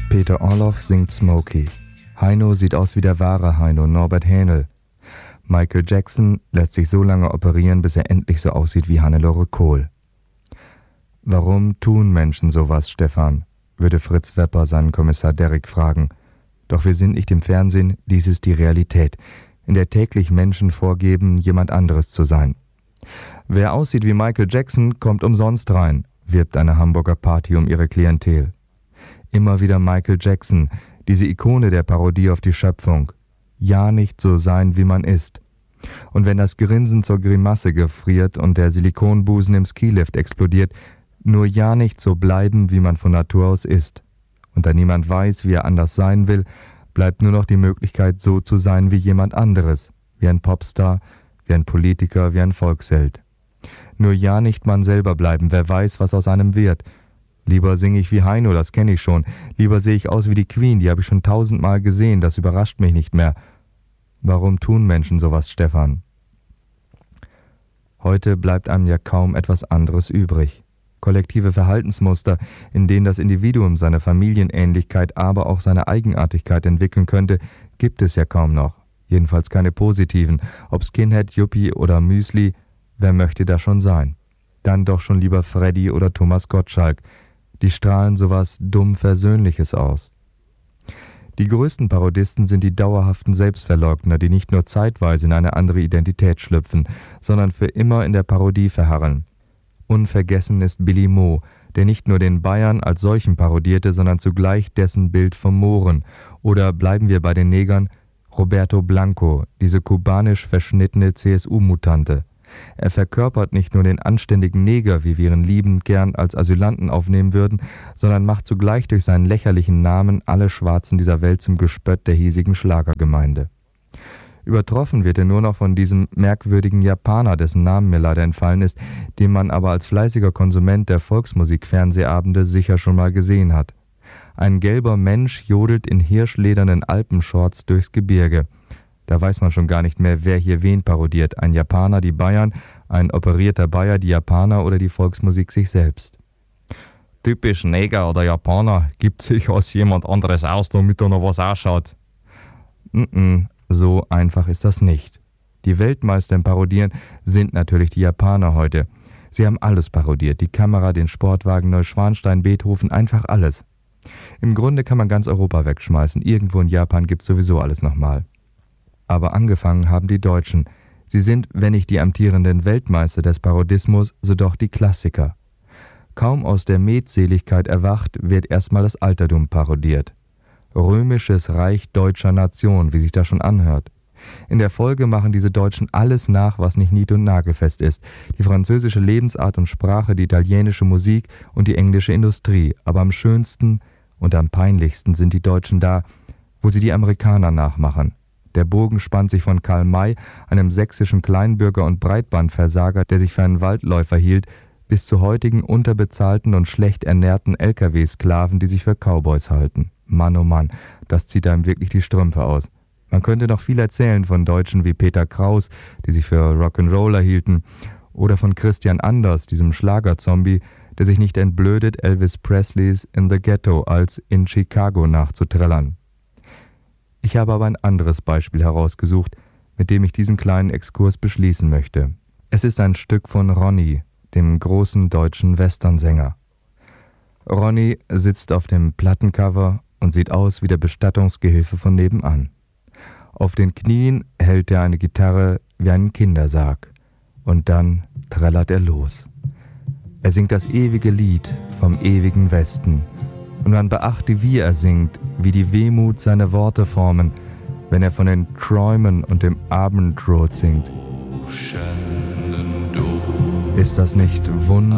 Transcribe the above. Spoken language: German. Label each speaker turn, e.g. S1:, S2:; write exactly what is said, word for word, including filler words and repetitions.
S1: Peter Orloff singt Smokey. Heino sieht aus wie der wahre Heino, Norbert Hähnel. Michael Jackson lässt sich so lange operieren, bis er endlich so aussieht wie Hannelore Kohl. Warum tun Menschen sowas, Stefan? Würde Fritz Wepper seinen Kommissar Derrick fragen. Doch wir sind nicht im Fernsehen, dies ist die Realität, in der täglich Menschen vorgeben, jemand anderes zu sein. Wer aussieht wie Michael Jackson, kommt umsonst rein, wirbt eine Hamburger Party um ihre Klientel. Immer wieder Michael Jackson, diese Ikone der Parodie auf die Schöpfung. Ja, nicht so sein, wie man ist. Und wenn das Grinsen zur Grimasse gefriert und der Silikonbusen im Skilift explodiert, nur ja nicht so bleiben, wie man von Natur aus ist. Und da niemand weiß, wie er anders sein will, bleibt nur noch die Möglichkeit, so zu sein wie jemand anderes, wie ein Popstar, wie ein Politiker, wie ein Volksheld. Nur ja nicht man selber bleiben, wer weiß, was aus einem wird. Lieber singe ich wie Heino, das kenne ich schon. Lieber sehe ich aus wie die Queen, die habe ich schon tausendmal gesehen, das überrascht mich nicht mehr. Warum tun Menschen sowas, Stefan? Heute bleibt einem ja kaum etwas anderes übrig. Kollektive Verhaltensmuster, in denen das Individuum seine Familienähnlichkeit, aber auch seine Eigenartigkeit entwickeln könnte, gibt es ja kaum noch. Jedenfalls keine positiven. Ob Skinhead, Yuppie oder Müsli, wer möchte das schon sein? Dann doch schon lieber Freddy oder Thomas Gottschalk. Die strahlen sowas dumm Versöhnliches aus. Die größten Parodisten sind die dauerhaften Selbstverleugner, die nicht nur zeitweise in eine andere Identität schlüpfen, sondern für immer in der Parodie verharren. Unvergessen ist Billy Mo, der nicht nur den Bayern als solchen parodierte, sondern zugleich dessen Bild vom Mohren. Oder bleiben wir bei den Negern, Roberto Blanco, diese kubanisch verschnittene C S U-Mutante. Er verkörpert nicht nur den anständigen Neger, wie wir ihn liebend gern als Asylanten aufnehmen würden, sondern macht zugleich durch seinen lächerlichen Namen alle Schwarzen dieser Welt zum Gespött der hiesigen Schlagergemeinde. Übertroffen wird er nur noch von diesem merkwürdigen Japaner, dessen Namen mir leider entfallen ist, den man aber als fleißiger Konsument der Volksmusik-Fernsehabende sicher schon mal gesehen hat. Ein gelber Mensch jodelt in hirschledernen Alpenshorts durchs Gebirge. Da weiß man schon gar nicht mehr, wer hier wen parodiert. Ein Japaner die Bayern, ein operierter Bayer die Japaner oder die Volksmusik sich selbst. Typisch Neger oder Japaner, gibt sich aus jemand anderes aus, damit er noch was ausschaut. Mm-mm, so einfach ist das nicht. Die Weltmeister im Parodieren sind natürlich die Japaner heute. Sie haben alles parodiert, die Kamera, den Sportwagen, Neuschwanstein, Beethoven, einfach alles. Im Grunde kann man ganz Europa wegschmeißen, irgendwo in Japan gibt es sowieso alles nochmal. Aber angefangen haben die Deutschen. Sie sind, wenn nicht die amtierenden Weltmeister des Parodismus, so doch die Klassiker. Kaum aus der Metseligkeit erwacht, wird erstmal das Altertum parodiert. Römisches Reich deutscher Nation, wie sich das schon anhört. In der Folge machen diese Deutschen alles nach, was nicht nied- und nagelfest ist. Die französische Lebensart und Sprache, die italienische Musik und die englische Industrie. Aber am schönsten und am peinlichsten sind die Deutschen da, wo sie die Amerikaner nachmachen. Der Bogen spannt sich von Karl May, einem sächsischen Kleinbürger und Breitbandversager, der sich für einen Waldläufer hielt, bis zu heutigen unterbezahlten und schlecht ernährten L K W-Sklaven, die sich für Cowboys halten. Mann, oh Mann, das zieht einem wirklich die Strümpfe aus. Man könnte noch viel erzählen von Deutschen wie Peter Kraus, die sich für Rock'n'Roller hielten, oder von Christian Anders, diesem Schlagerzombie, der sich nicht entblödet, Elvis Presleys In the Ghetto als In Chicago nachzuträllern. Ich habe aber ein anderes Beispiel herausgesucht, mit dem ich diesen kleinen Exkurs beschließen möchte. Es ist ein Stück von Ronny, dem großen deutschen Westernsänger. Ronny sitzt auf dem Plattencover und sieht aus wie der Bestattungsgehilfe von nebenan. Auf den Knien hält er eine Gitarre wie einen Kindersarg. Und dann trällert er los. Er singt das ewige Lied vom ewigen Westen. Und man beachte, wie er singt, wie die Wehmut seine Worte formen, wenn er von den Träumen und dem Abendrot singt. Ist das nicht wunderbar?